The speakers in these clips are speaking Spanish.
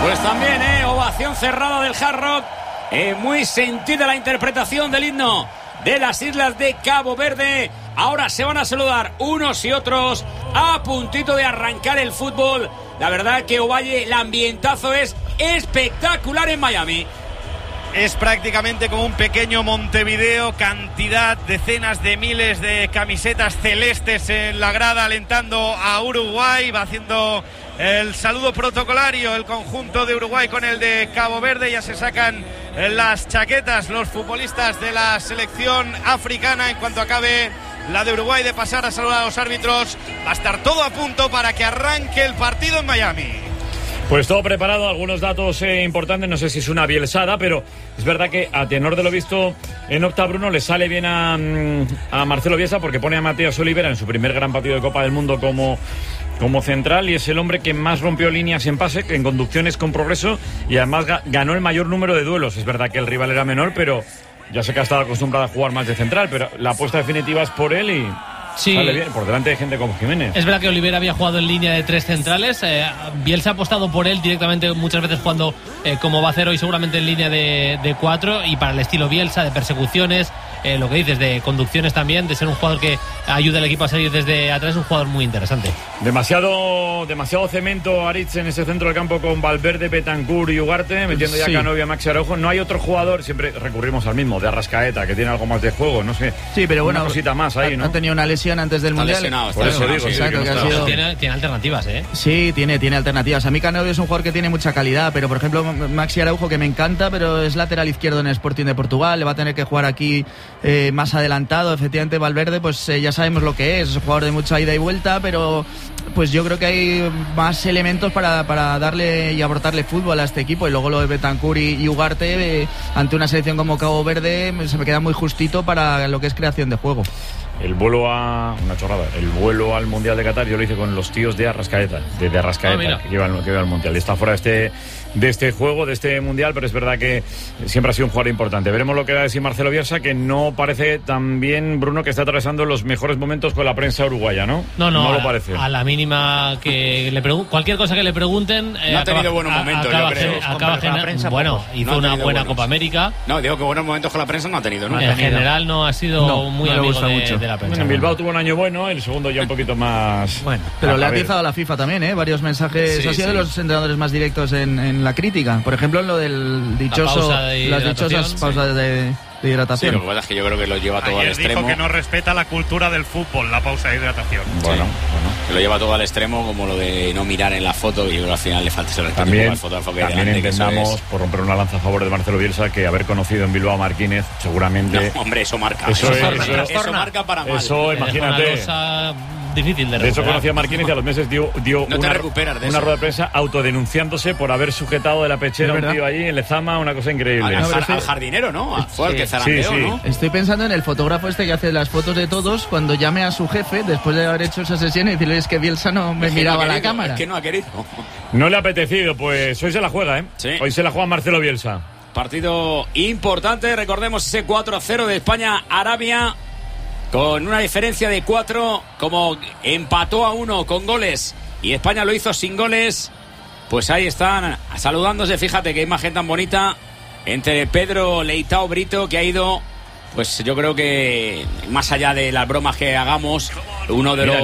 Pues también, ovación cerrada del Hard Rock. Muy sentida la interpretación del himno de las islas de Cabo Verde. Ahora se van a saludar unos y otros a puntito de arrancar el fútbol. La verdad que Ovalle, el ambientazo es espectacular en Miami. Es prácticamente como un pequeño Montevideo, cantidad, decenas de miles de camisetas celestes en la grada alentando a Uruguay. Va haciendo el saludo protocolario el conjunto de Uruguay con el de Cabo Verde. Ya se sacan las chaquetas los futbolistas de la selección africana. En cuanto acabe la de Uruguay de pasar a saludar a los árbitros, va a estar todo a punto para que arranque el partido en Miami. Pues todo preparado, algunos datos importantes, no sé si es una bielsada, pero es verdad que a tenor de lo visto en Octa Bruno le sale bien a Marcelo Bielsa, porque pone a Matías Olivera en su primer gran partido de Copa del Mundo como central, y es el hombre que más rompió líneas en pase, en conducciones con progreso, y además ganó el mayor número de duelos. Es verdad que el rival era menor, pero ya sé que ha estado acostumbrado a jugar más de central, pero la apuesta definitiva es por él y... Sí. Sale bien, por delante de gente como Jiménez. Es verdad que Olivera había jugado en línea de 3 centrales. Bielsa ha apostado por él directamente, muchas veces jugando como va a hacer hoy, seguramente en línea de 4, y para el estilo Bielsa, de persecuciones, lo que dices, de conducciones también, de ser un jugador que ayuda al equipo a salir desde atrás. Es un jugador muy interesante. Demasiado cemento, Aritz, en ese centro del campo con Valverde, Betancur y Ugarte, metiendo ya Canovia, Maxi Araujo. No hay otro jugador, siempre recurrimos al mismo, de Arrascaeta, que tiene algo más de juego, no sé. Sí, pero bueno, una cosita más ahí, ¿no? Ha tenido una lesión antes del Mundial. Por eso digo, exacto, que ha sido... tiene alternativas, ¿eh? Sí, tiene alternativas. A mí Canovio es un jugador que tiene mucha calidad, pero por ejemplo Maxi Araujo, que me encanta, pero es lateral izquierdo en el Sporting de Portugal, le va a tener que jugar aquí más adelantado. Efectivamente Valverde, pues ya sabemos lo que es un jugador de mucha ida y vuelta, pero pues yo creo que hay más elementos para darle y aportarle fútbol a este equipo. Y luego lo de Betancur y Ugarte, ante una selección como Cabo Verde, se me queda muy justito para lo que es creación de juego. El vuelo al Mundial de Qatar yo lo hice con los tíos de Arrascaeta, que llevan al Mundial. Está fuera de este juego, de este Mundial, pero es verdad que siempre ha sido un jugador importante. Veremos lo que va a decir Marcelo Bielsa, que no parece también, Bruno, que está atravesando los mejores momentos con la prensa uruguaya, ¿no? No lo parece. A la mínima que le cualquier cosa que le pregunten... no ha tenido buenos momentos, yo creo. Bueno, hizo una buena Copa América. No, digo que buenos momentos con la prensa no ha tenido, ¿no? En general no ha sido muy amigo de la prensa. Bueno, en Bilbao tuvo un año bueno, el segundo ya un poquito más... Bueno, pero le ha atizado a la FIFA también, varios mensajes. Ha sido de los entrenadores más directos en la crítica. Por ejemplo, en lo del dichoso... Las dichosas pausas de hidratación. Sí, lo que pasa es que yo creo que lo lleva todo al extremo. Dijo que no respeta la cultura del fútbol, la pausa de hidratación. Bueno. Que lo lleva todo al extremo, como lo de no mirar en la foto, y yo creo que al final le falta ese respeto al fotógrafo que también delante, entendamos, por romper una lanza a favor de Marcelo Bielsa, que haber conocido en Bilbao a Marquínez seguramente... No, hombre, eso marca. Eso marca para mal. Eso, imagínate. Difícil de hecho, conocí a Marquínez y a los meses dio una rueda de prensa autodenunciándose por haber sujetado de la pechera a un tío allí en Lezama, una cosa increíble. Al jardinero, ¿no? Fue al que zarandeó, ¿no? Estoy pensando en el fotógrafo que hace las fotos de todos, cuando llame a su jefe, después de haber hecho esa sesión, y decirle es que Bielsa no me miraba a la cámara. Es que no ha querido. No le ha apetecido, pues hoy se la juega, Sí. Hoy se la juega Marcelo Bielsa. Partido importante, recordemos ese 4-0 de España-Arabia, con una diferencia de 4, como empató a 1 con goles y España lo hizo sin goles. Pues ahí están saludándose, fíjate qué imagen tan bonita entre Pedro Leitao Brito, que ha ido, pues yo creo que más allá de las bromas que hagamos, uno de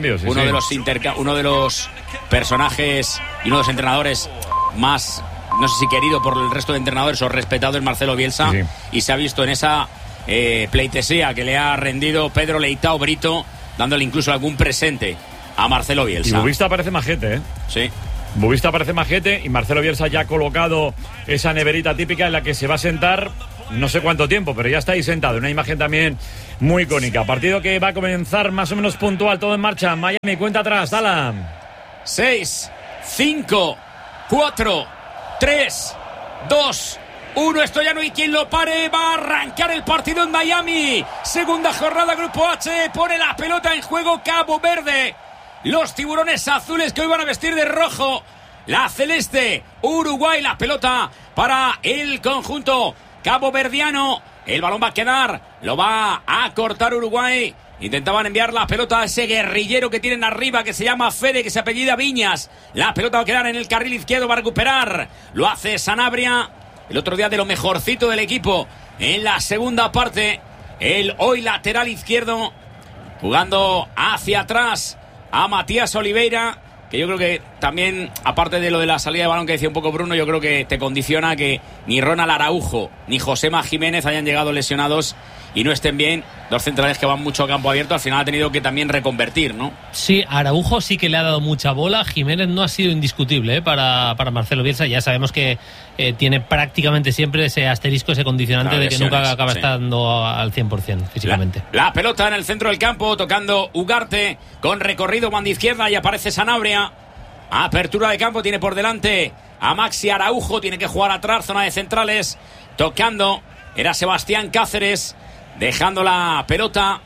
los personajes y uno de los entrenadores más, no sé si querido por el resto de entrenadores o respetado, es Marcelo Bielsa, y se ha visto en esa pleitesía que le ha rendido Pedro Leitao Brito, dándole incluso algún presente a Marcelo Bielsa. Y Bubista parece majete, Sí. Bubista parece majete, y Marcelo Bielsa ya ha colocado esa neverita típica en la que se va a sentar no sé cuánto tiempo, pero ya está ahí sentado. Una imagen también muy icónica. Partido que va a comenzar más o menos puntual, todo en marcha. Miami, cuenta atrás, Dala. 6, 5, 4, 3, 2, 1, esto ya no hay quien lo pare. Va a arrancar el partido en Miami. Segunda jornada, Grupo H. Pone la pelota en juego Cabo Verde. Los tiburones azules que hoy van a vestir de rojo. La celeste, Uruguay, la pelota para el conjunto caboverdiano. El balón va a quedar, lo va a cortar Uruguay Intentaban enviar la pelota a ese guerrillero que tienen arriba, que se llama Fede, que se apellida Viñas. La pelota va a quedar en el carril izquierdo, va a recuperar. Lo hace Sanabria. El otro día de lo mejorcito del equipo en la segunda parte. El hoy lateral izquierdo, jugando hacia atrás a Matías Oliveira, que yo creo que también, aparte de lo de la salida de balón que decía un poco Bruno, yo creo que te condiciona que ni Ronald Araujo ni Josema Jiménez hayan llegado lesionados y no estén bien. Dos centrales que van mucho a campo abierto, al final ha tenido que también reconvertir, ¿no? Sí, Araujo sí que le ha dado mucha bola. Jiménez no ha sido indiscutible para Marcelo Bielsa. Ya sabemos que tiene prácticamente siempre ese asterisco, ese condicionante de que nunca acaba estando al 100% físicamente. La pelota en el centro del campo, tocando Ugarte, con recorrido banda izquierda, y aparece Sanabria. Apertura de campo, tiene por delante a Maxi Araujo, tiene que jugar atrás, zona de centrales, tocando, era Sebastián Cáceres, dejando la pelota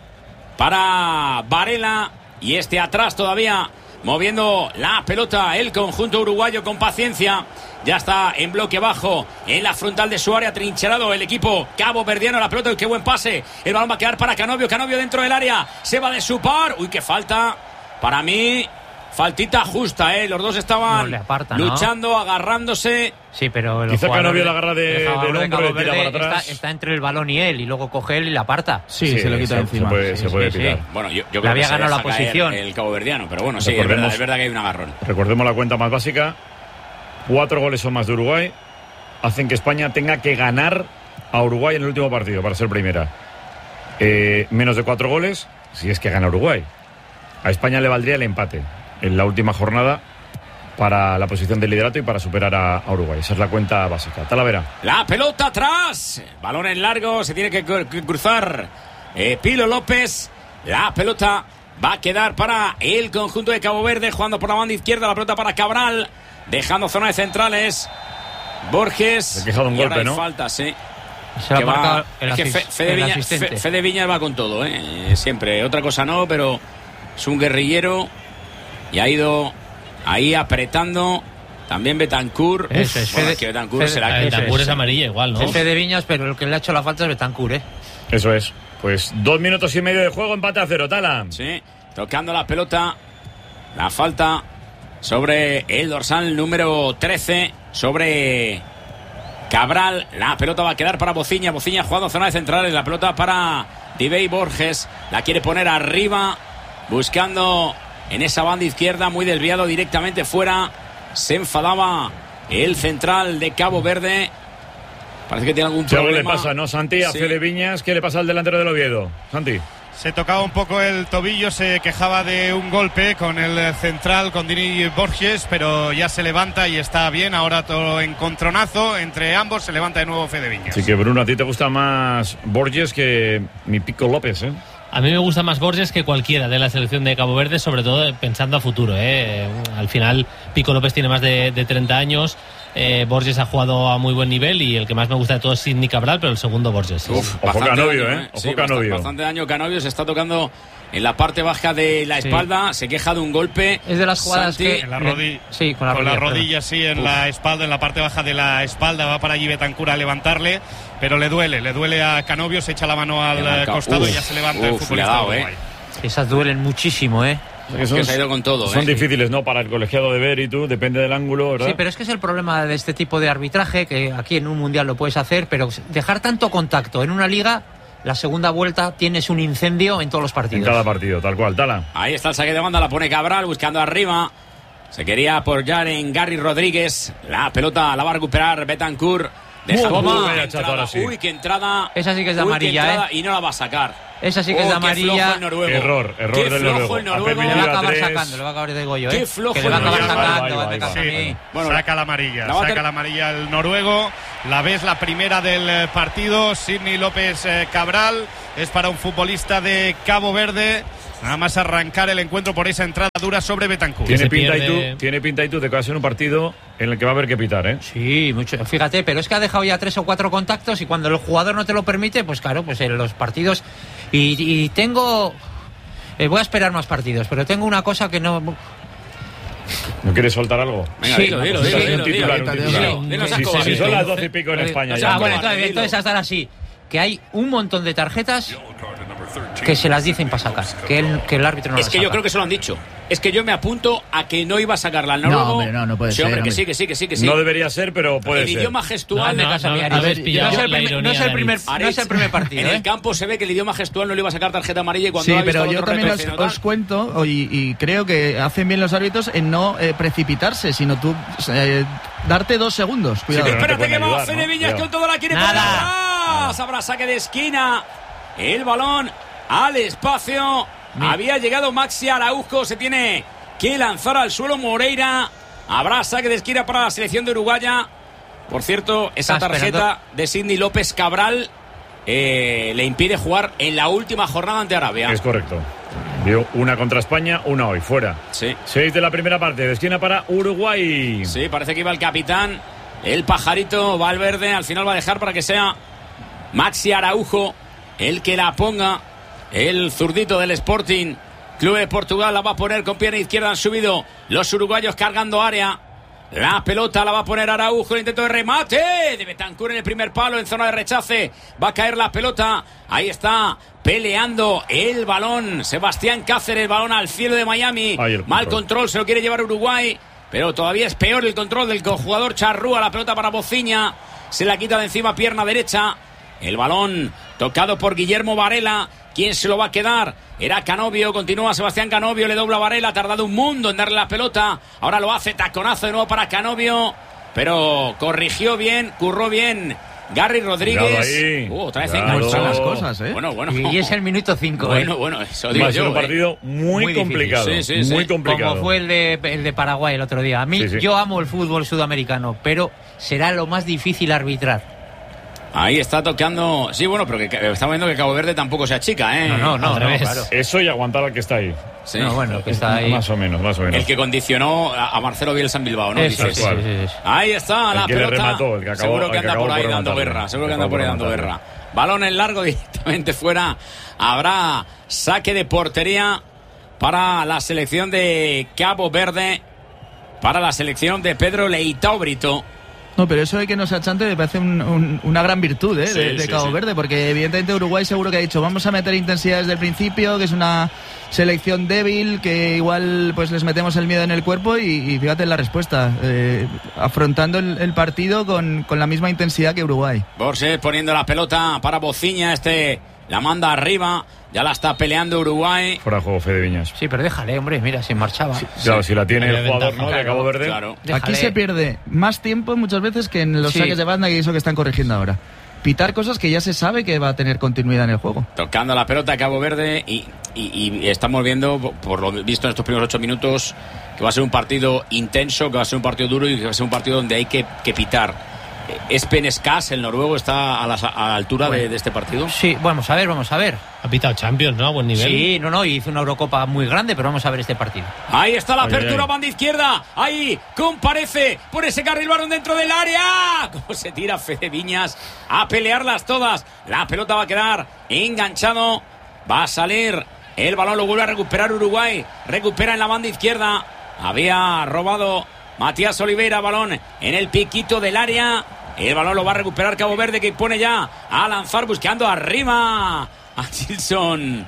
para Varela, y atrás todavía moviendo la pelota el conjunto uruguayo con paciencia. Ya está en bloque bajo en la frontal de su área, trincherado el equipo caboverdiano. La pelota, qué buen pase, el balón va a quedar para Canovio dentro del área, se va de su par. Uy, qué falta, para mí faltita justa, los dos estaban luchando, agarrándose. Sí, pero quizá Canovio la agarra del hombro y tira para atrás. Está entre el balón y él, y luego coge él y la aparta. Sí, se lo quita encima. Se puede pitar. Sí. Bueno, yo creo había que ganado la posición el caboverdiano, pero bueno, sí, es verdad que hay un agarrón. Recordemos la cuenta más básica: 4 goles o más de Uruguay hacen que España tenga que ganar a Uruguay en el último partido para ser primera. Menos de 4 goles si es que gana Uruguay. A España le valdría el empate en la última jornada para la posición del liderato y para superar a Uruguay. Esa es la cuenta básica. Talavera. La pelota atrás, balón en largo, se tiene que cruzar Pilo López. La pelota va a quedar para el conjunto de Cabo Verde, jugando por la banda izquierda. La pelota para Cabral, dejando zona de centrales. Borges. Se ha quejado un golpe, ¿no? Falta, sí. Se va a marcar es que Fede Viñas va con todo, siempre. Otra cosa no, pero es un guerrillero y ha ido ahí apretando. También Betancur. Eso es. Bueno, es que Betancur es amarilla igual, ¿no? Es Fede Viñas, pero el que le ha hecho la falta es Betancur, Eso es. Pues 2 minutos y medio de juego, empate a 0, Tala. Sí, tocando la pelota. La falta sobre el dorsal número 13, sobre Cabral. La pelota va a quedar para Bociña. Bociña jugando zona de centrales. La pelota para Dibey Borges. La quiere poner arriba, buscando en esa banda izquierda, muy desviado directamente fuera. Se enfadaba el central de Cabo Verde. Parece que tiene algún problema. ¿Qué le pasa, no, Santi? A Fede Viñas, ¿qué le pasa al delantero del Oviedo? Santi. Se tocaba un poco el tobillo, se quejaba de un golpe con el central, con Dini Borges, pero ya se levanta y está bien. Ahora todo encontronazo entre ambos, se levanta de nuevo Fede Viñas. Así que, Bruno, a ti te gusta más Borges que mi Pico López, A mí me gusta más Borges que cualquiera de la selección de Cabo Verde, sobre todo pensando a futuro. Al final, Pico López tiene más de 30 años. Borges ha jugado a muy buen nivel y el que más me gusta de todos es Sidney Cabral, pero el segundo Borges. Ojo Canovio, Ojo Canovio. Bastante daño Canovio, se está tocando en la parte baja de la espalda, se queja de un golpe. Es de las jugadas que... En la rodilla, con la rodilla, sí, en la espalda, en la parte baja de la espalda, va para allí Betancur a levantarle, pero le duele a Canovio, se echa la mano al costado y ya se levanta el futbolista. Esas duelen muchísimo, Que se ha ido con todo. Son difíciles, ¿no? Para el colegiado de ver y tú, depende del ángulo, ¿verdad? Sí, pero es que es el problema de este tipo de arbitraje, que aquí en un mundial lo puedes hacer, pero dejar tanto contacto en una liga, la segunda vuelta tienes un incendio en todos los partidos. En cada partido, tal cual, Tala. Ahí está el saque de banda, la pone Cabral buscando arriba. Se quería apoyar en Gary Rodríguez. La pelota la va a recuperar Betancur. Uy, qué entrada. Esa sí que es de amarilla, y no la va a sacar. Esa sí que es de amarilla. Error del noruego. Le va a acabar sacando, le va a acabar de Goyo, Qué flojo que le va a acabar sacando. Bueno, saca la amarilla el noruego. La ves, la primera del partido. Sidney López Cabral es para un futbolista de Cabo Verde. Nada más arrancar el encuentro por esa entrada dura sobre Betancur. Tiene pinta y tú de que va a ser un partido en el que va a haber que pitar, Sí, mucho. Fíjate, pero es que ha dejado ya 3 o 4 contactos y cuando el jugador no te lo permite, pues claro, pues en los partidos. Y tengo... voy a esperar más partidos, pero tengo una cosa que no... ¿No quieres soltar algo? Venga, sí, dilo. Un titular. Si son las 12 y pico en España. Bueno, entonces hasta así. Que hay un montón de tarjetas que se las dicen para sacar, que el árbitro no Es las que saca. yo creo que se lo han dicho. Es que yo me apunto a que no iba a sacarla al noruego. No, hombre, no puede sí, ser. Hombre, Hombre. que sí. No debería ser, pero puede el ser. idioma gestual. No, habéis pillado no es el la primer- ironía no es el de primer- Aritz. no es el primer partido, En ¿eh? el campo se ve que el idioma gestual no le iba a sacar tarjeta amarilla y cuando Sí, ha visto pero al yo otro también retroceder, os cuento y creo que hacen bien los árbitros en no precipitarse, sino tú darte 2 segundos. Cuidado. pero no te Espérate pueden que va ayudar, Fede ¿no? Viñas Cuidado. con toda la quiere Nada. poner atrás. Habrá saque de esquina. El balón al espacio. Había llegado Maxi Araujo. Se tiene que lanzar al suelo Moreira. Habrá saque de esquina para la selección de Uruguaya. Por cierto, esa Está tarjeta esperando. de Sidney López Cabral le impide jugar en la última jornada ante Arabia. Es correcto. Vio una contra España, una hoy, fuera. Sí. 6 de la primera parte, de esquina para Uruguay. Sí, parece que iba el capitán, el pajarito Valverde. Al final va a dejar para que sea Maxi Araujo el que la ponga. El zurdito del Sporting Club de Portugal la va a poner con pierna izquierda. Han subido los uruguayos cargando área. La pelota la va a poner Araujo. El intento de remate de Betancur en el primer palo en zona de rechace. Va a caer la pelota. Ahí está peleando el balón Sebastián Cáceres. El balón al cielo de Miami. Mal control, se lo quiere llevar Uruguay. Pero todavía es peor el control del jugador Charrúa. La pelota para Bociña. Se la quita de encima, pierna derecha. El balón tocado por Guillermo Varela. ¿Quién se lo va a quedar? Era Canovio, continúa Sebastián Canovio, le dobla a Varela, ha tardado un mundo en darle la pelota. Ahora lo hace, taconazo de nuevo para Canovio. Pero corrigió bien, curró bien Garry Rodríguez. Otra vez enganchó las cosas, ¿eh? Bueno. Y es el minuto 5. Bueno, eso digo Va a ser yo. un partido muy Muy difícil. complicado. Sí. Muy complicado. Como fue el de Paraguay el otro día. A mí, Sí. yo amo el fútbol sudamericano, pero será lo más difícil arbitrar. Ahí está tocando. Sí, bueno, pero que estamos viendo que Cabo Verde tampoco se achica, ¿eh? No, al revés. claro. Eso y aguantar al que está ahí. Sí. No, bueno, que está ahí. Más o menos. El que condicionó a Marcelo Bielsa en Bilbao, ¿no? Eso, Dices. sí, cual. sí. Ahí está El la que le pelota. remató, el que acabó- Seguro que el que anda por acabó ahí por dando rematarle. guerra. Seguro El que que anda acabó por ahí por dando rematarle. guerra. Balón en largo directamente fuera. Habrá saque de portería para la selección de Cabo Verde. Para la selección de Pedro Leitao Brito. No, pero eso de que no se achante me parece una gran virtud de Sí, Cabo sí. Verde, porque evidentemente Uruguay seguro que ha dicho vamos a meter intensidad desde el principio, que es una selección débil, que igual pues les metemos el miedo en el cuerpo y fíjate la respuesta, afrontando el partido con la misma intensidad que Uruguay. Borges poniendo la pelota para Bociña, la manda arriba, ya la está peleando Uruguay. Fuera de juego, Fede Viñas. Sí, pero déjale, hombre, mira, se marchaba. Claro, si la tiene Había el jugador, ventaja. ¿no? De Cabo Verde. Claro. Déjale. Aquí se pierde más tiempo muchas veces que en los Sí. saques de banda, que eso que están corrigiendo ahora. Pitar cosas que ya se sabe que va a tener continuidad en el juego. Tocando la pelota a Cabo Verde y estamos viendo, por lo visto en estos primeros 8 minutos, que va a ser un partido intenso, que va a ser un partido duro y que va a ser un partido donde hay que pitar. Espen Skas, el noruego, está a la altura de este partido. Sí, vamos a ver. Ha pitado Champions, ¿no? A buen nivel. Sí, no, hizo una Eurocopa muy grande, pero vamos a ver este partido. Ahí está la Oye. apertura, banda izquierda. Ahí comparece por ese carril varón dentro del área. Cómo se tira Fede Viñas a pelearlas todas. La pelota va a quedar enganchado. Va a salir. El balón lo vuelve a recuperar Uruguay. Recupera en la banda izquierda. Había robado Matías Oliveira. Balón en el piquito del área. El balón lo va a recuperar Cabo Verde, que pone ya a lanzar buscando arriba a Gilson.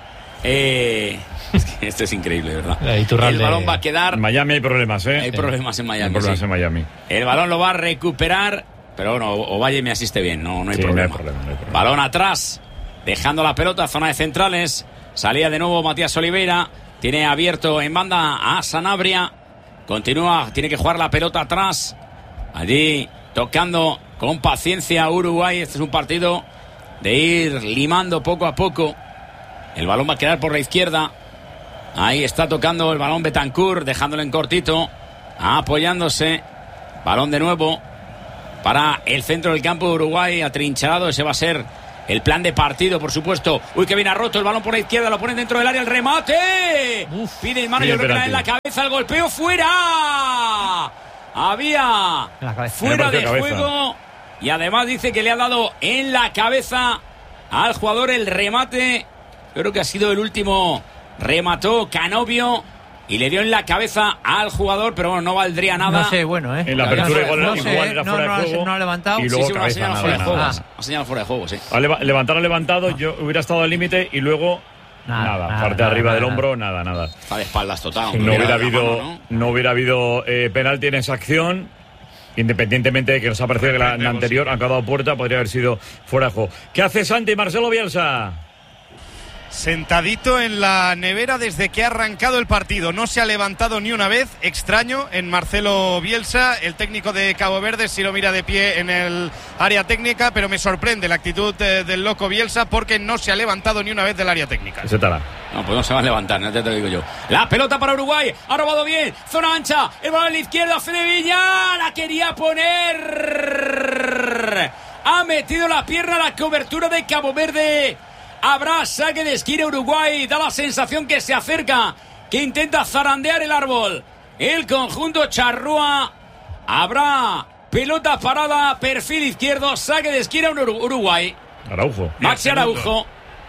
Es que esto es increíble, ¿verdad? Iturralde. El balón va a quedar. En Miami hay problemas, ¿eh? Hay problemas en Miami. Hay problemas sí. en Miami. El balón lo va a recuperar, pero bueno, Ovalle me asiste bien, no hay Sí, problema. no hay problema. Balón atrás, dejando la pelota, zona de centrales. Salía de nuevo Matías Oliveira. Tiene abierto en banda a Sanabria. Continúa, tiene que jugar la pelota atrás. Allí tocando con paciencia Uruguay. Este es un partido de ir limando poco a poco. El balón va a quedar por la izquierda. Ahí está tocando el balón Betancur, dejándolo en cortito, apoyándose. Balón de nuevo para el centro del campo de Uruguay, atrincherado. Ese va a ser el plan de partido, por supuesto. Uy, que viene roto el balón por la izquierda, lo ponen dentro del área, el remate. Pide el mano, yo creo que era en la cabeza, el golpeo fuera. Había En la cabeza. fuera En el de partido de juego. Y además dice que le ha dado en la cabeza al jugador el remate. Creo que ha sido el último. Remató Canovio y le dio en la cabeza al jugador, pero bueno, no valdría nada. No sé, bueno, ¿eh? En la apertura igual no era sé, fuera de juego. no ha levantado. Y luego sí, una cabeza, señal nada, fuera de juego. nada. Una señal fuera de juego, sí. Levantar ha levantado, yo hubiera estado al límite y luego Nada. Parte arriba del hombro, nada. Está de espaldas total. No hubiera habido penalti en esa acción. Independientemente de que nos ha parecido que la anterior ha acabado puerta, podría haber sido fuera de juego. ¿Qué hace Santi Marcelo Bielsa? Sentadito en la nevera desde que ha arrancado el partido. No se ha levantado ni una vez. Extraño en Marcelo Bielsa. El técnico de Cabo Verde sí lo mira de pie en el área técnica, pero me sorprende la actitud del loco Bielsa porque no se ha levantado ni una vez del área técnica. No, pues no se va a levantar, no te lo digo yo. La pelota para Uruguay, ha robado bien, zona ancha, el balón a la izquierda, Fede Villa, la quería poner. Ha metido la pierna a la cobertura de Cabo Verde. Habrá saque de esquina Uruguay, da la sensación que se acerca, que intenta zarandear el árbol. El conjunto charrúa, habrá pelota parada, perfil izquierdo, saque de esquina Uruguay. Araujo. Maxi Araujo.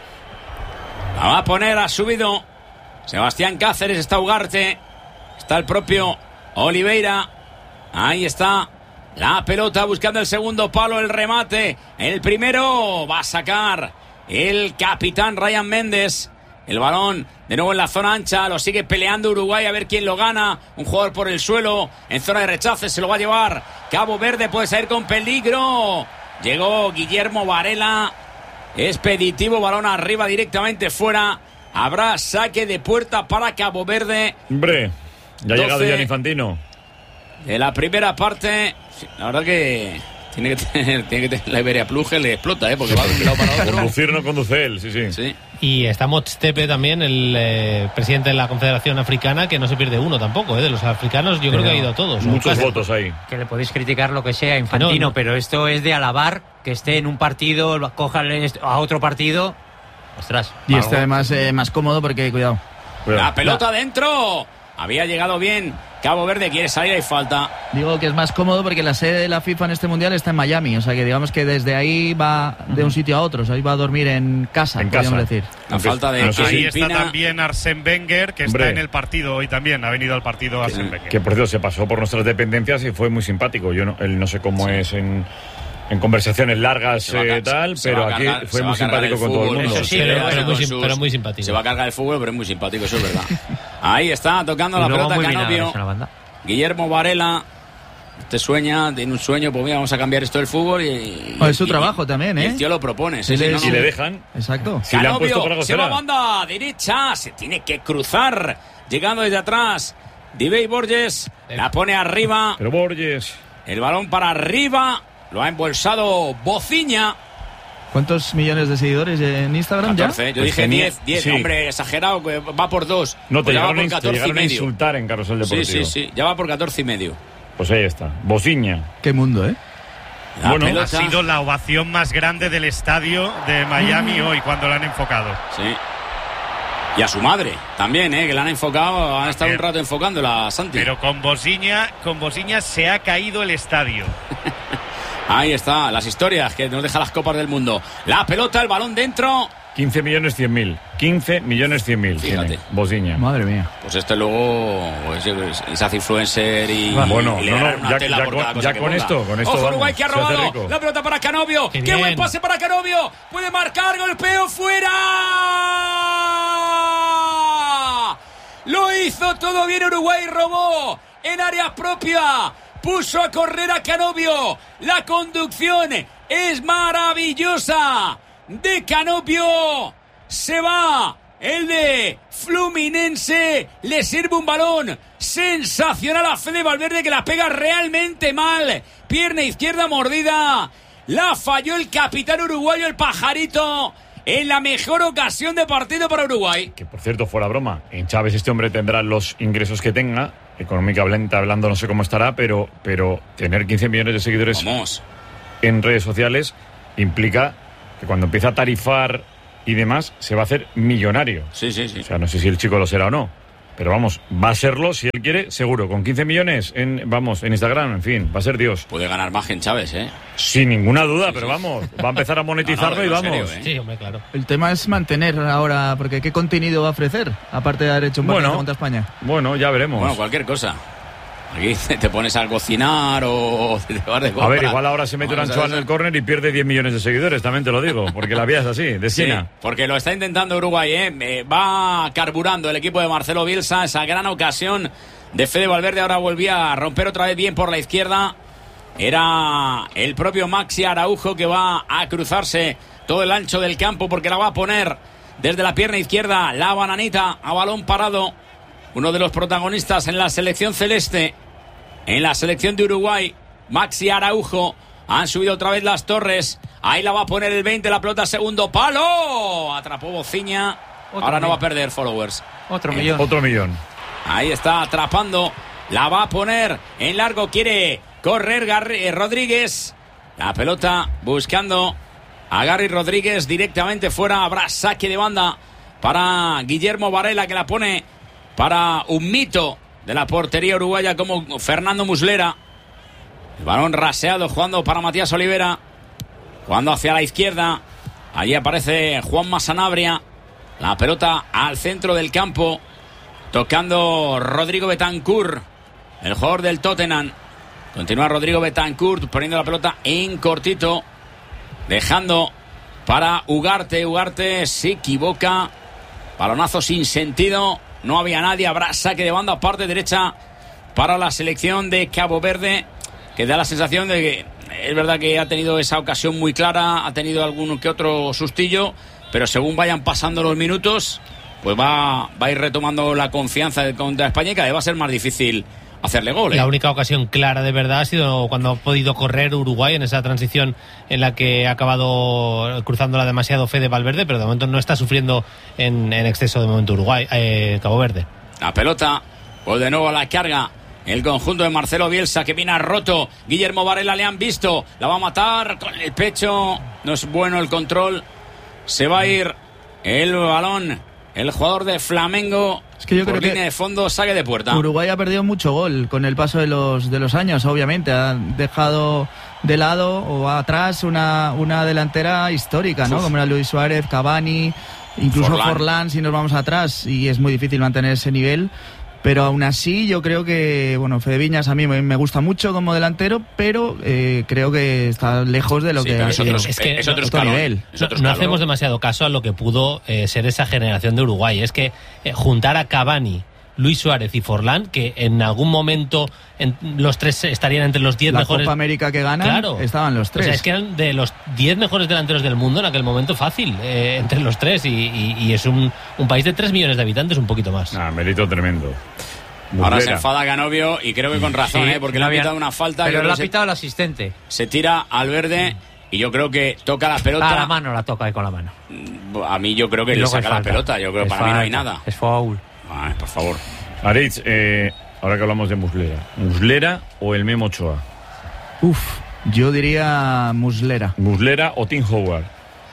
La va a poner, ha subido Sebastián Cáceres, está Ugarte, está el propio Oliveira. Ahí está la pelota buscando el segundo palo, el remate. El primero va a sacar el capitán Ryan Méndez. El balón de nuevo en la zona ancha, lo sigue peleando Uruguay a ver quién lo gana. Un jugador por el suelo, en zona de rechace, se lo va a llevar Cabo Verde, puede salir con peligro. Llegó Guillermo Varela, expeditivo, balón arriba directamente fuera. Habrá saque de puerta para Cabo Verde. Hombre, ya ha llegado Gianni Infantino. De la primera parte, sí, la verdad que tiene que tener la Iberia Plug, le explota, porque va de un lado para otro. Conducir no conduce él, sí. Y está Motstepe también, el presidente de la Confederación Africana, que no se pierde uno tampoco, de los africanos yo creo que ha ido a todos. Muchos votos ahí. Que le podéis criticar lo que sea a Infantino, pero esto es de alabar, que esté en un partido, cójale a otro partido. Ostras. Y este además más cómodo porque, cuidado. La pelota adentro. Había llegado bien Cabo Verde, quiere salir, hay falta. Digo que es más cómodo porque la sede de la FIFA en este mundial está en Miami, o sea que digamos que desde ahí va de un sitio a otro, o sea, ahí va a dormir en casa, podríamos decir. La falta de ahí está también Arsène Wenger, que está en el partido hoy también, ha venido al partido Arsène Wenger. Que por cierto se pasó por nuestras dependencias y fue muy simpático. Él no sé cómo es en conversaciones largas tal, pero aquí fue muy simpático con todo el mundo. Eso sí, pero muy simpático. Se va a cargar el fútbol, pero es muy simpático, eso es verdad. Ahí está, tocando la pelota Canovio. Guillermo Varela. Sueña, tiene un sueño, pues mira, vamos a cambiar esto del fútbol es su trabajo también, El tío lo propone. Y le dejan. Exacto. Si le han puesto para se va a banda derecha, se tiene que cruzar, llegando desde atrás. Divey Borges, la pone arriba. Pero Borges. El balón para arriba. Lo ha embolsado Bociña. ¿Cuántos millones de seguidores en Instagram 14, ya? yo dije 10, sí. Hombre, exagerado, que va por 2. No, te llegaron a insultar en Carrusel Deportivo. Sí, ya va por 14,5. Pues ahí está, Bociña. Qué mundo, ¿eh? Ha sido la ovación más grande del estadio de Miami hoy, cuando la han enfocado. Sí. Y a su madre también, que la han enfocado, han estado un rato enfocándola, Santi. Pero con Bociña se ha caído el estadio. Ahí está, las historias que nos dejan las copas del mundo. La pelota, el balón dentro. 15.100.000. 15.100.000. Fíjate. Bociña. Madre mía. Pues luego se hace influencer y. Bueno, y ya con esto. Ojo, Uruguay que ha robado. La pelota para Canovio. Qué buen pase para Canovio. Puede marcar, golpeo fuera. Lo hizo todo bien Uruguay, robó en área propia. Puso a correr a Canovio. La conducción es maravillosa de Canovio. Se va el de Fluminense. Le sirve un balón sensacional a Fede Valverde, que la pega realmente mal. Pierna izquierda mordida. La falló el capitán uruguayo, el Pajarito, en la mejor ocasión de partido para Uruguay. Que por cierto, fuera broma, en Chávez este hombre tendrá los ingresos que tenga. Económicamente hablando no sé cómo estará, pero tener 15 millones de seguidores en redes sociales implica que cuando empieza a tarifar y demás se va a hacer millonario. Sí. O sea, no sé si el chico lo será o no, pero vamos, va a serlo si él quiere, seguro. Con 15 millones en Instagram, en fin, va a ser Dios. Puede ganar más que en Chávez, Sin ninguna duda, pero vamos, va a empezar a monetizarlo y vamos. Serio, Sí, hombre, claro. El tema es mantener ahora, porque ¿qué contenido va a ofrecer? Aparte de haber hecho un partido contra España. Bueno, ya veremos. Bueno, cualquier cosa. Aquí te pones a cocinar o te vas de compra. A ver, igual ahora se mete un anchoa en el córner y pierde 10 millones de seguidores, también te lo digo, porque la vía es así, de esquina. Sí, porque lo está intentando Uruguay, va carburando el equipo de Marcelo Bielsa, esa gran ocasión de Fede Valverde, ahora volvía a romper otra vez bien por la izquierda. Era el propio Maxi Araujo que va a cruzarse todo el ancho del campo porque la va a poner desde la pierna izquierda, la bananita a balón parado. Uno de los protagonistas en la selección celeste, en la selección de Uruguay, Maxi Araujo. Han subido otra vez las torres. Ahí la va a poner el 20, la pelota segundo palo. Atrapó Bociña. Ahora no va a perder followers. Otro millón. Otro millón. Ahí está atrapando. La va a poner en largo. Quiere correr Rodríguez. La pelota buscando a Gary Rodríguez directamente fuera. Habrá saque de banda para Guillermo Varela, que la pone para un mito de la portería uruguaya como Fernando Muslera. El balón raseado jugando para Matías Olivera. Jugando hacia la izquierda. Allí aparece Juanma Sanabria. La pelota al centro del campo. Tocando Rodrigo Bentancur, el jugador del Tottenham. Continúa Rodrigo Bentancur poniendo la pelota en cortito. Dejando para Ugarte. Ugarte se equivoca. Balonazo sin sentido. No había nadie. Habrá saque de banda, parte derecha para la selección de Cabo Verde, que da la sensación de que es verdad que ha tenido esa ocasión muy clara, ha tenido algún que otro sustillo, pero según vayan pasando los minutos, pues va a ir retomando la confianza contra España, y cada vez va a ser más difícil hacerle gol. La única ocasión clara de verdad ha sido cuando ha podido correr Uruguay en esa transición en la que ha acabado cruzándola demasiado Fede Valverde, pero de momento no está sufriendo en exceso de momento Uruguay, Cabo Verde. La pelota, pues de nuevo a la carga el conjunto de Marcelo Bielsa, que viene roto. Guillermo Varela le han visto, la va a matar con el pecho, no es bueno el control, se va a ir el balón. El jugador de Flamengo, es que yo por creo línea de fondo, saque de puerta. Uruguay ha perdido mucho gol con el paso de los años, obviamente. Ha dejado de lado o atrás una delantera histórica, ¿no? Como era Luis Suárez, Cavani, incluso Forlán, si nos vamos atrás. Y es muy difícil mantener ese nivel. Pero aún así yo creo que, bueno, Fede Viñas a mí me gusta mucho como delantero, pero creo que está lejos de lo que es otro nivel. No hacemos demasiado caso a lo que pudo ser esa generación de Uruguay. Es que juntar a Cavani, Luis Suárez y Forlán, que en algún momento los tres estarían entre los 10 mejores. La Copa América que ganan, claro, estaban los tres. O sea, es que eran de los 10 mejores delanteros del mundo en aquel momento, fácil, entre los tres. Y es un país de 3 millones de habitantes, un poquito más. Mérito tremendo. Ahora se enfada Ganovio, y creo que con razón, porque le ha pitado una falta. Pero le ha pitado el asistente. Se tira al verde. Y yo creo que toca la pelota. A la mano la toca ahí con la mano. A mí yo creo que le saca la pelota. Yo creo que para mí no hay nada. Es foul. Por favor. Aritz, ahora que hablamos de Muslera. ¿Muslera o el Memo Ochoa? Yo diría Muslera. ¿Muslera o Tim Howard?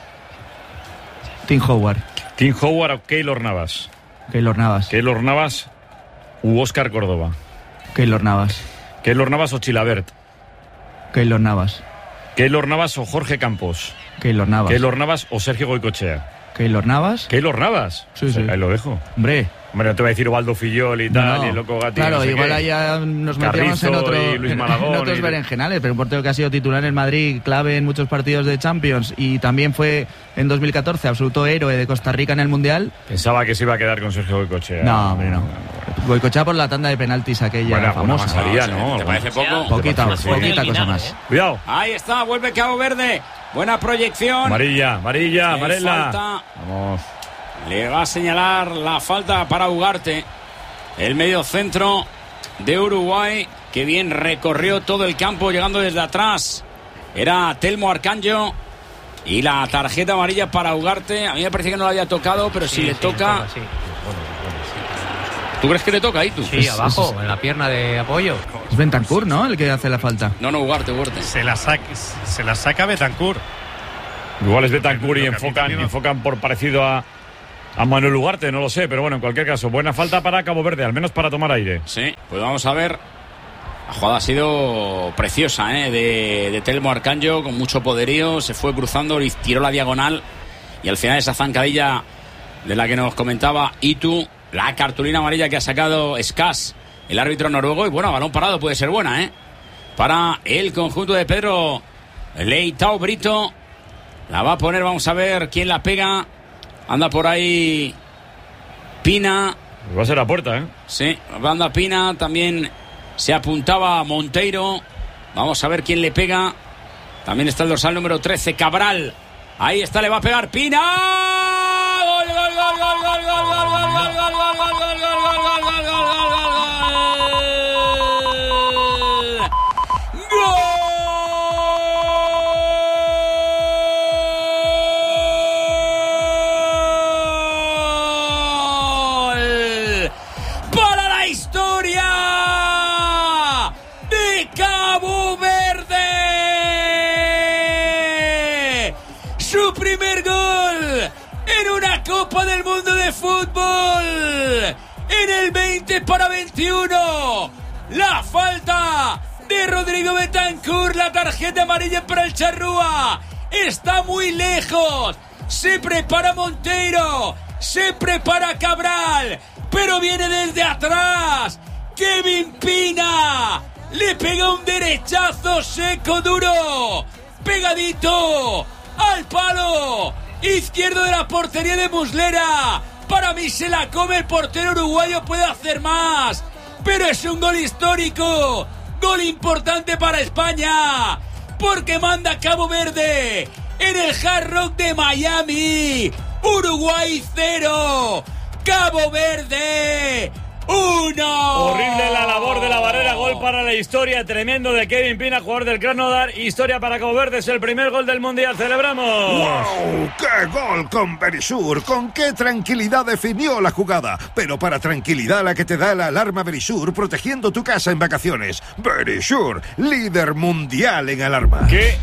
Tim Howard. ¿Tim Howard o Keylor Navas? Keylor Navas. ¿Keylor Navas u Óscar Córdoba? Keylor Navas. ¿Keylor Navas o Chilabert? Keylor Navas. ¿Keylor Navas o Jorge Campos? Keylor Navas. ¿Keylor Navas o Sergio Goicoechea? ¿Keylor Navas? ¿Keylor Navas? Sí, sí. Ahí lo dejo. Hombre, no te voy a decir Ovaldo Fillol y tal, y el Loco Gatti. Claro, no sé igual qué. allá nos metemos en otros berenjenales, pero un portero que ha sido titular en Madrid, clave en muchos partidos de Champions, y también fue en 2014 absoluto héroe de Costa Rica en el Mundial. Pensaba que se iba a quedar con Sergio Goicoechea. No, hombre, no. Goicoechea por la tanda de penaltis aquella famosa. Masaría, ¿no? ¿Te parece poco? Poquita cosa más. Cuidado. Ahí está, vuelve Cabo Verde. Buena proyección. Amarilla, Varela. Falta. Vamos. Le va a señalar la falta para Ugarte, el medio centro de Uruguay, que bien recorrió todo el campo llegando desde atrás. Era Telmo Arcanjo, y la tarjeta amarilla para Ugarte. A mí me parece que no la había tocado, pero si le toca... Sí. ¿Tú crees que le toca ahí tú? Sí, abajo, en la pierna de apoyo. Es Bentancur, ¿no?, el que hace la falta. No, Ugarte. Se la saca Bentancur. Igual es Bentancur y enfocan por parecido a Manuel Ugarte, no lo sé, pero bueno, en cualquier caso, buena falta para Cabo Verde, al menos para tomar aire. Sí, pues vamos a ver. La jugada ha sido preciosa, de Telmo Arcanjo, con mucho poderío, se fue cruzando y tiró la diagonal, y al final esa zancadilla de la que nos comentaba Itu, la cartulina amarilla que ha sacado Escas el árbitro noruego. Y bueno, balón parado puede ser buena, para el conjunto de Pedro Leitao Brito. La va a poner, vamos a ver quién la pega. Anda por ahí Pina. Va a ser la puerta, Sí, anda Pina. También se apuntaba Monteiro. Vamos a ver quién le pega. También está el dorsal número 13, Cabral. Ahí está, le va a pegar Pina. ¡Gol, gol, gol, gol, gol, gol, gol, gol, gol, gol, gol, gol, gol, Copa del Mundo de Fútbol en el 20-21. La falta de Rodrigo Bentancur, la tarjeta amarilla para el Charrúa. Está muy lejos. Se prepara Monteiro, se prepara Cabral, pero viene desde atrás. Kevin Pina le pega un derechazo seco, duro, pegadito al palo izquierdo de la portería de Muslera. Para mí se la come el portero uruguayo, puede hacer más, pero es un gol histórico, gol importante para España, porque manda Cabo Verde en el Hard Rock de Miami. Uruguay 0, Cabo Verde 1. Horrible la labor de la barrera, gol para la historia, tremendo de Kevin Pina, jugador del Krasnodar. Historia para Cabo Verde, es el primer gol del Mundial, celebramos. ¡Wow! ¡Qué gol con Verisur! ¡Con qué tranquilidad definió la jugada! Pero para tranquilidad la que te da la alarma Verisur, protegiendo tu casa en vacaciones. Verisur, líder mundial en alarma. ¡Qué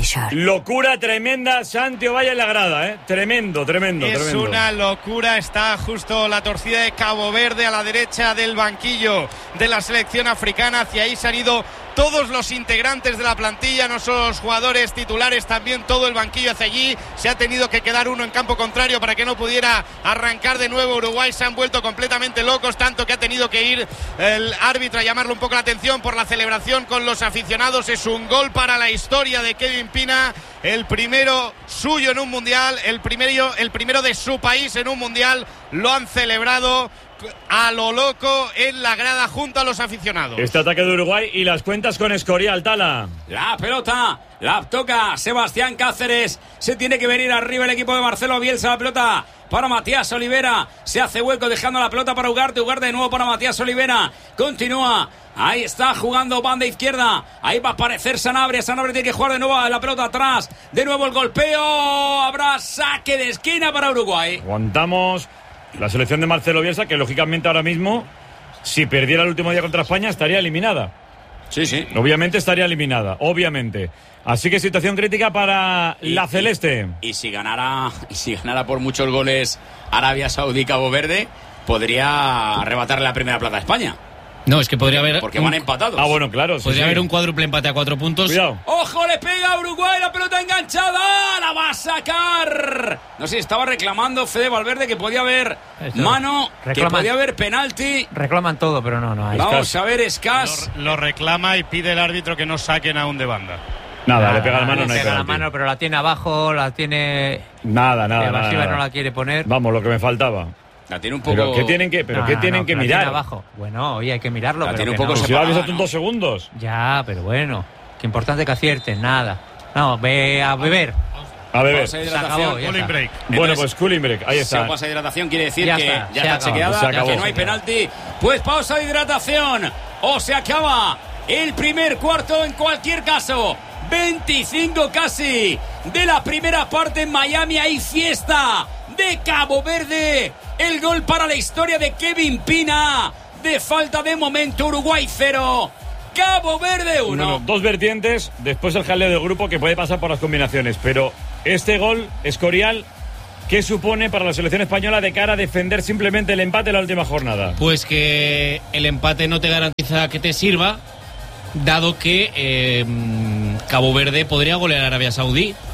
locura tremenda! Santi Ovalle en la grada, Tremendo. Es una locura, está justo la torcida de Cabo Verde a la derecha del banquillo de la selección africana. Hacia ahí se han ido todos los integrantes de la plantilla, no solo los jugadores titulares, también todo el banquillo hacia allí. Se ha tenido que quedar uno en campo contrario para que no pudiera arrancar de nuevo Uruguay. Se han vuelto completamente locos, tanto que ha tenido que ir el árbitro a llamarle un poco la atención por la celebración con los aficionados. Es un gol para la historia de Kevin Pina, el primero suyo en un mundial, el primero de su país en un mundial. Lo han celebrado a lo loco en la grada junto a los aficionados. Este ataque de Uruguay y las cuentas con Escorial, Tala. La pelota la toca Sebastián Cáceres. Se tiene que venir arriba el equipo de Marcelo Bielsa. La pelota para Matías Olivera. Se hace hueco dejando la pelota para Ugarte. Ugarte de nuevo para Matías Olivera. Continúa. Ahí está jugando banda izquierda. Ahí va a aparecer Sanabria. Sanabria tiene que jugar de nuevo la pelota atrás. De nuevo el golpeo. Habrá saque de esquina para Uruguay. Aguantamos. La selección de Marcelo Bielsa, que lógicamente ahora mismo, si perdiera el último día contra España, estaría eliminada. Sí. Obviamente estaría eliminada, obviamente. Así que situación crítica para la celeste. Y si ganara por muchos goles Arabia Saudí Cabo Verde, podría arrebatarle la primera plaza a España. No, es que podría haber... Porque van empatados. Ah, bueno, claro. Podría haber un cuádruple empate a 4 puntos. Cuidado. ¡Ojo! Le pega a Uruguay, la pelota enganchada. ¡La va a sacar! No sé, estaba reclamando Fede Valverde que podía haber mano, que podía haber penalti. Reclaman todo, pero no hay. Vamos a ver, Escas. Lo reclama y pide el árbitro que no saquen aún de banda. Nada, le pega la mano, no hay pega la penalti. mano, pero la tiene abajo, la tiene... Nada. No la quiere poner. Vamos, lo que me faltaba. La tiene un poco... ¿Pero qué tienen que la mirar? tiene abajo. Bueno, oye, hay que mirarlo. La pero tiene un que poco no. Si lo separada, avisas en 2 segundos. Ya, pero bueno. Qué importante que acierten, nada. No, ve a beber. A ver. Pausa de hidratación. Se acabó, ya Cooling está. break. Bueno, pues cooling break, ahí Si está. pausa de hidratación quiere decir Ya que está, ya se está acabó. chequeada, Se acabó. que no hay penalti. Pues pausa de hidratación. O se acaba el primer cuarto en cualquier caso. 25 casi de la primera parte en Miami. Hay fiesta de Cabo Verde. El gol para la historia de Kevin Pina. De falta de momento, Uruguay 0. Cabo Verde 1. Bueno, 2 vertientes, después el jaleo del grupo que puede pasar por las combinaciones, pero este gol, Escorial, ¿qué supone para la selección española de cara a defender simplemente el empate en la última jornada? Pues que el empate no te garantiza que te sirva, dado que Cabo Verde podría golear a Arabia Saudí.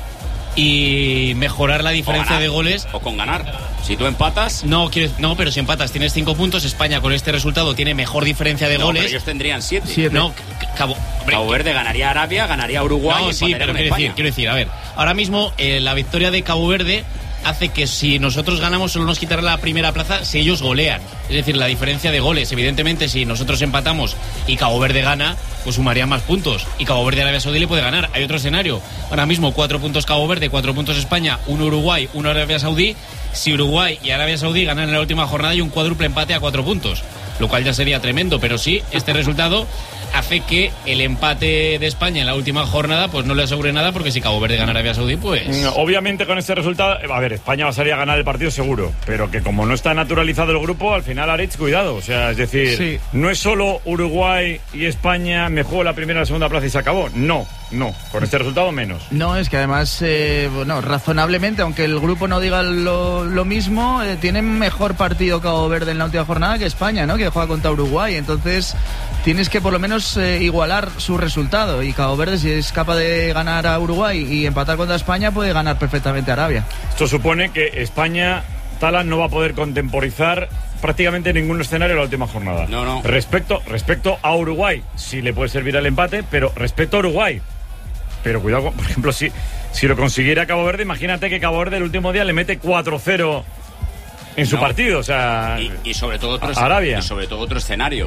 y mejorar la diferencia de goles. O con ganar. Si tú empatas... No, pero si empatas tienes 5 puntos. España con este resultado tiene mejor diferencia de goles. Pero ellos tendrían 7. No, Cabo Verde ganaría a Arabia, ganaría a Uruguay. No, sí, pero quiero decir, a ver, ahora mismo la victoria de Cabo Verde hace que si nosotros ganamos solo nos quitará la primera plaza si ellos golean. Es decir, la diferencia de goles. Evidentemente, si nosotros empatamos y Cabo Verde gana, pues sumaría más puntos. Y Cabo Verde a Arabia Saudí le puede ganar. Hay otro escenario. Ahora mismo 4 puntos Cabo Verde, 4 puntos España, 1 Uruguay, 1 Arabia Saudí. Si Uruguay y Arabia Saudí ganan en la última jornada, hay un cuádruple empate a 4 puntos. Lo cual ya sería tremendo. Pero sí, este resultado hace que el empate de España en la última jornada pues no le asegure nada, porque si Cabo Verde gana Arabia Saudí, pues... Obviamente con este resultado, a ver, España va a salir a ganar el partido seguro, pero que como no está naturalizado el grupo, al final Aritz, cuidado, o sea, es decir, sí. No es solo Uruguay y España, me juego la primera y la segunda plaza y se acabó, no, con este resultado menos. No, es que además, razonablemente, aunque el grupo no diga lo mismo, tienen mejor partido Cabo Verde en la última jornada que España, ¿no? Que juega contra Uruguay, entonces tienes que por lo menos igualar su resultado, y Cabo Verde, si es capaz de ganar a Uruguay y empatar contra España, puede ganar perfectamente a Arabia. Esto supone que España, Tala, no va a poder contemporizar prácticamente ningún escenario en la última jornada. No. Respecto a Uruguay, sí le puede servir el empate, pero respecto a Uruguay, pero cuidado, por ejemplo, si lo consiguiera Cabo Verde, imagínate que Cabo Verde el último día le mete 4-0 en su partido, o sea, y sobre todo Arabia. Y sobre todo otro escenario,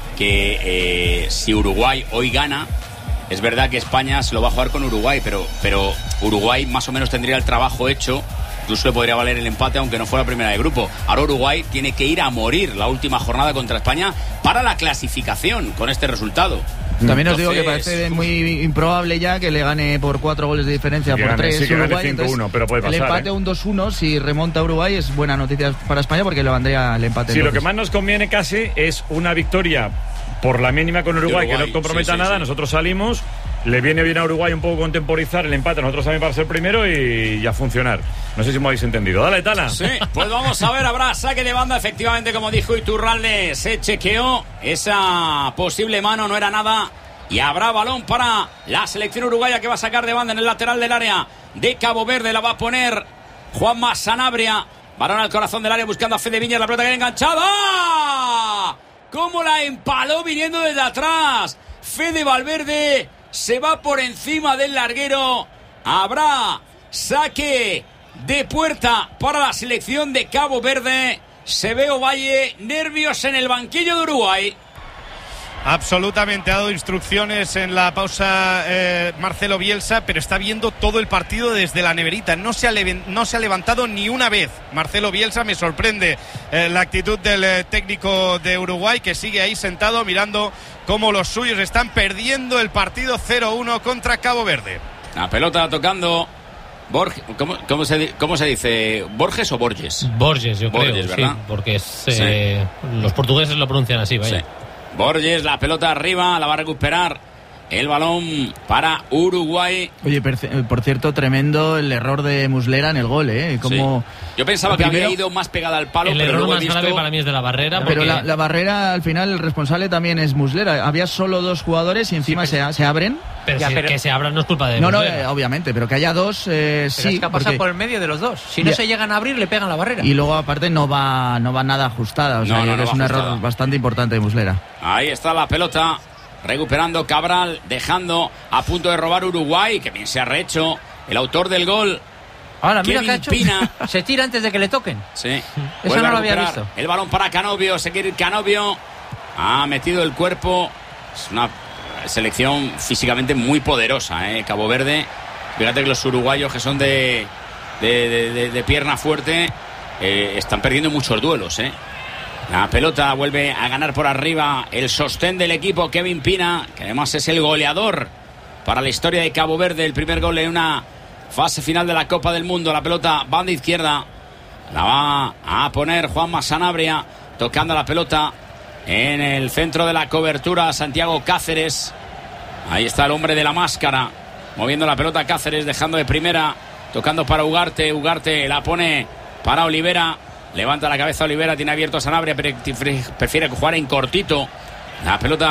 que si Uruguay hoy gana, es verdad que España se lo va a jugar con Uruguay, pero Uruguay más o menos tendría el trabajo hecho, incluso le podría valer el empate aunque no fuera primera de grupo. Ahora Uruguay tiene que ir a morir la última jornada contra España para la clasificación con este resultado. También os digo que parece muy improbable ya que le gane por 4 goles de diferencia, sí, por 3 Uruguay. 5-1, pero puede pasar, el empate un 2-1, si remonta Uruguay, es buena noticia para España porque le vendría el empate. Sí, lo que más nos conviene casi es una victoria por la mínima con Uruguay, que no comprometa nada. Nosotros salimos, le viene bien a Uruguay un poco contemporizar el empate, nosotros también para ser primero y ya funcionar. No sé si me habéis entendido. Dale, Tala. Sí, pues vamos a ver, habrá saque de banda, efectivamente, como dijo Iturralde, se chequeó esa posible mano, no era nada, y habrá balón para la selección uruguaya, que va a sacar de banda en el lateral del área de Cabo Verde. La va a poner Juanma Sanabria, balón al corazón del área buscando a Fede Viñas, la pelota que viene enganchada. ¿Cómo la empaló viniendo desde atrás? Fede Valverde se va por encima del larguero. Habrá saque de puerta para la selección de Cabo Verde. Se ve Ovalle nervios en el banquillo de Uruguay. Absolutamente, ha dado instrucciones en la pausa Marcelo Bielsa, pero está viendo todo el partido desde la neverita. No se ha levantado ni una vez Marcelo Bielsa. Me sorprende la actitud del técnico de Uruguay, que sigue ahí sentado mirando cómo los suyos están perdiendo el partido 0-1 contra Cabo Verde. La pelota tocando Borges, ¿cómo se dice? ¿Borges o Borges? Borges, yo creo, ¿verdad? sí, porque los portugueses lo pronuncian así, vaya. Sí. Borges, la pelota arriba, la va a recuperar el balón para Uruguay. Oye, por cierto, tremendo el error de Muslera en el gol, Como... Sí. Yo pensaba que había ido más pegada al palo, el pero error luego más grave para mí es de la barrera. Pero la barrera, al final, el responsable también es Muslera. Había solo 2 jugadores y encima se abren. Pero que se abran no es culpa de Muslera. No, obviamente, pero que haya 2, sí. Es que ha pasado por el medio de los 2. Si no se llegan a abrir, le pegan la barrera. Y luego, aparte, no va nada ajustada. O sea, que es un error bastante importante de Muslera. Ahí está la pelota. Recuperando Cabral, dejando a punto de robar Uruguay, que bien se ha rehecho el autor del gol. Ahora, mira que ha hecho. Se tira antes de que le toquen. Sí. Eso no lo había visto. El balón para Canovio, se quiere ir Canovio. Ha metido el cuerpo. Es una selección físicamente muy poderosa, Cabo Verde. Fíjate que los uruguayos, que son de pierna fuerte, están perdiendo muchos duelos, La pelota vuelve a ganar por arriba el sostén del equipo, Kevin Pina, que además es el goleador para la historia de Cabo Verde. El primer gol en una fase final de la Copa del Mundo. La pelota banda izquierda la va a poner Juanma Sanabria, tocando la pelota en el centro de la cobertura, Santiago Cáceres. Ahí está el hombre de la máscara, moviendo la pelota Cáceres, dejando de primera, tocando para Ugarte la pone para Olivera. Levanta la cabeza Olivera, tiene abierto a Sanabria, pero prefiere jugar en cortito. La pelota